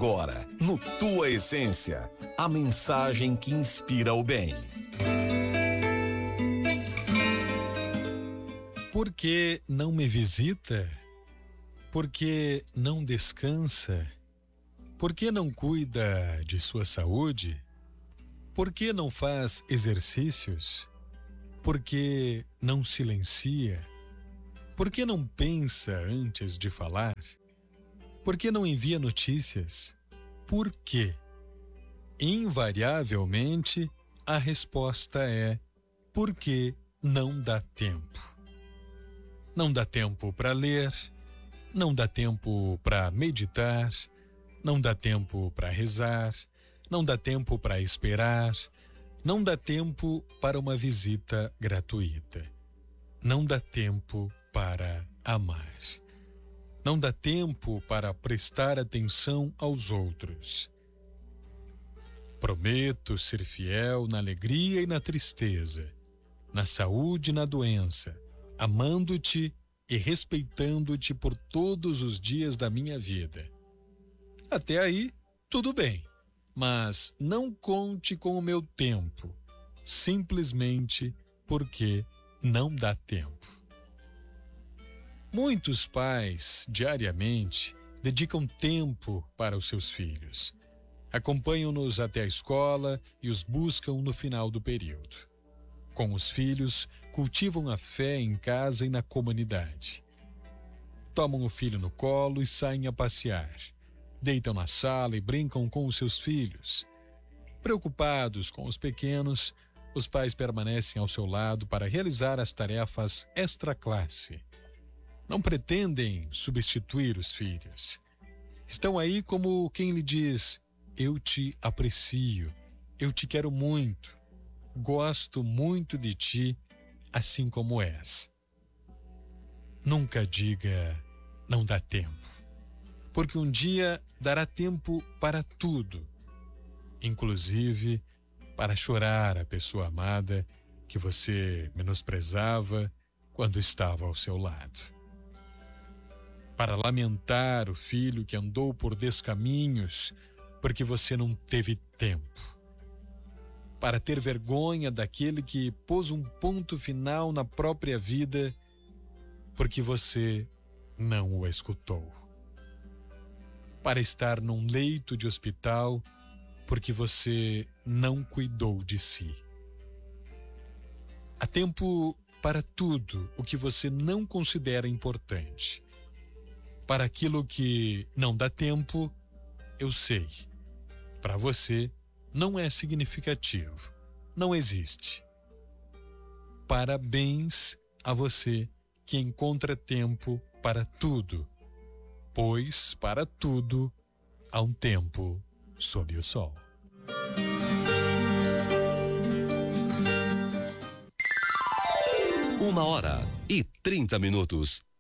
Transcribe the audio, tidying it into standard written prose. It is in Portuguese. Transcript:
agora, no Tua Essência, a mensagem que inspira o bem. Por que não me visita? Por que não descansa? Por que não cuida de sua saúde? Por que não faz exercícios? Por que não silencia? Por que não pensa antes de falar? Por que não envia notícias? Por quê? Invariavelmente, a resposta é porque não dá tempo. Não dá tempo para ler, não dá tempo para meditar, não dá tempo para rezar, não dá tempo para esperar, não dá tempo para uma visita gratuita. Não dá tempo para amar. Não dá tempo para prestar atenção aos outros. Prometo ser fiel na alegria e na tristeza, na saúde e na doença, amando-te e respeitando-te por todos os dias da minha vida. Até aí, tudo bem, mas não conte com o meu tempo, simplesmente porque não dá tempo. Muitos pais, diariamente, dedicam tempo para os seus filhos. Acompanham-nos até a escola e os buscam no final do período. Com os filhos, cultivam a fé em casa e na comunidade. Tomam o filho no colo e saem a passear. Deitam na sala e brincam com os seus filhos. Preocupados com os pequenos, os pais permanecem ao seu lado para realizar as tarefas extra-classe. Não pretendem substituir os filhos. Estão aí como quem lhe diz: eu te aprecio, eu te quero muito, gosto muito de ti, assim como és. Nunca diga não dá tempo, porque um dia dará tempo para tudo, inclusive para chorar a pessoa amada que você menosprezava quando estava ao seu lado. Para lamentar o filho que andou por descaminhos porque você não teve tempo. Para ter vergonha daquele que pôs um ponto final na própria vida porque você não o escutou. Para estar num leito de hospital porque você não cuidou de si. Há tempo para tudo o que você não considera importante. Para aquilo que não dá tempo, eu sei. Para você, não é significativo. Não existe. Parabéns a você que encontra tempo para tudo, pois para tudo há um tempo sob o sol. 1h30.